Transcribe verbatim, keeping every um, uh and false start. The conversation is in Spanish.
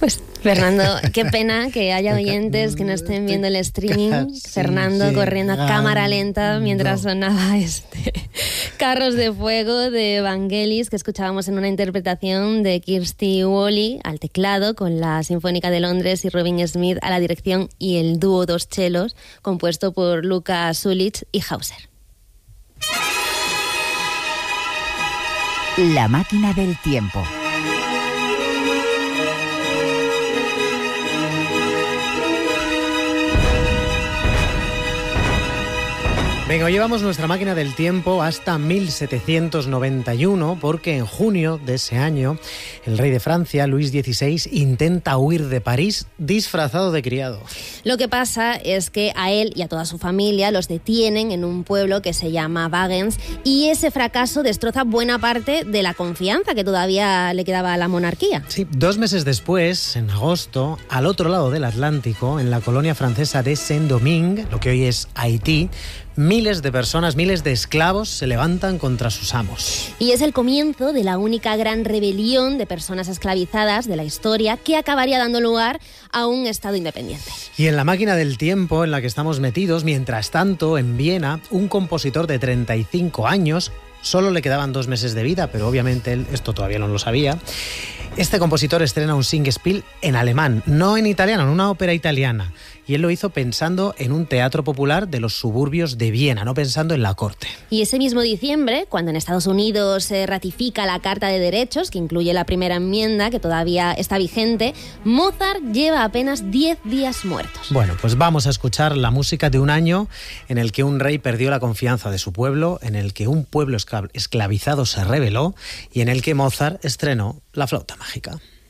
Pues Fernando, qué pena que haya oyentes que no estén viendo el streaming. Fernando corriendo a cámara lenta mientras sonaba este Carros de Fuego de Vangelis, que escuchábamos en una interpretación de Kirsty Woolley al teclado, con la Sinfónica de Londres y Robin Smith a la dirección, y el dúo Dos Chelos, compuesto por Luca Sulich y Hauser. La máquina del tiempo. Venga, hoy llevamos nuestra máquina del tiempo hasta mil setecientos noventa y uno, porque en junio de ese año el rey de Francia, Luis dieciséis, intenta huir de París disfrazado de criado. Lo que pasa es que a él y a toda su familia los detienen en un pueblo que se llama Wagens, y ese fracaso destroza buena parte de la confianza que todavía le quedaba a la monarquía. Sí, dos meses después, en agosto, al otro lado del Atlántico, en la colonia francesa de Saint-Domingue, lo que hoy es Haití, miles de personas, miles de esclavos se levantan contra sus amos. Y es el comienzo de la única gran rebelión de personas esclavizadas de la historia, que acabaría dando lugar a un Estado independiente. Y en la máquina del tiempo en la que estamos metidos, mientras tanto, en Viena, un compositor de treinta y cinco años, solo le quedaban dos meses de vida, pero obviamente él esto todavía no lo sabía. Este compositor estrena un Singspiel en alemán, no en italiano, en una ópera italiana. Y él lo hizo pensando en un teatro popular de los suburbios de Viena, no pensando en la corte. Y ese mismo diciembre, cuando en Estados Unidos se ratifica la Carta de Derechos, que incluye la primera enmienda, que todavía está vigente, Mozart lleva apenas diez días muertos. Bueno, pues vamos a escuchar la música de un año en el que un rey perdió la confianza de su pueblo, en el que un pueblo esclavizado se rebeló y en el que Mozart estrenó la flauta mágica.